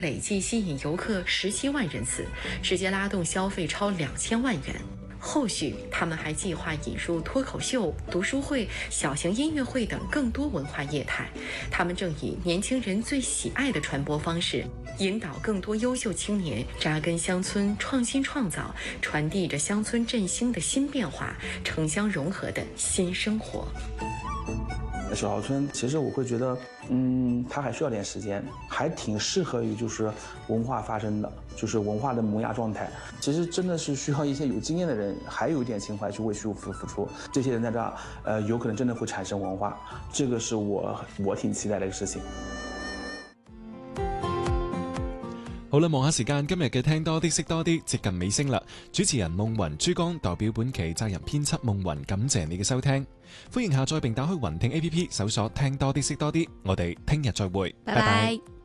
累计吸引游客17万人次，直接拉动消费超2000万元。后续，他们还计划引入脱口秀、读书会、小型音乐会等更多文化业态。他们正以年轻人最喜爱的传播方式，引导更多优秀青年扎根乡村，创新创造，传递着乡村振兴的新变化，城乡融合的新生活。 小桥村其实我会觉得，它还需要点时间，还挺适合于就是文化发生的，就是文化的萌芽状态。其实真的是需要一些有经验的人，还有一点情怀去为事物付出。这些人在这儿，有可能真的会產生文化，這個是我挺期待的一個事情。 好啦，望下時間，今日嘅聽多啲識多啲接近尾聲啦。主持人夢雲珠江代表本期責任編輯夢雲，感謝你嘅收聽。歡迎下載並打開雲聽 APP，搜索聽多啲識多啲。我哋聽日再會， 拜拜。